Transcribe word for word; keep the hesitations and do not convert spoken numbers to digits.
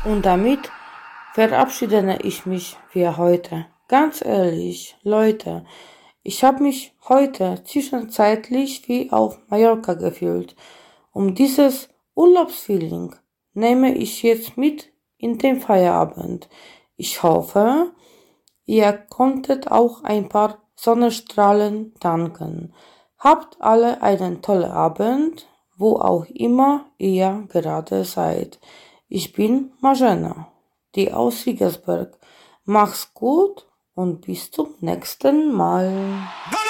Und damit verabschiede ich mich für heute. Ganz ehrlich, Leute, ich habe mich heute zwischenzeitlich wie auf Mallorca gefühlt. Um dieses Urlaubsfeeling nehme ich jetzt mit in den Feierabend. Ich hoffe, ihr konntet auch ein paar Sonnenstrahlen tanken. Habt alle einen tollen Abend, wo auch immer ihr gerade seid. Ich bin Marzena, die aus Siegersberg. Mach's gut und bis zum nächsten Mal.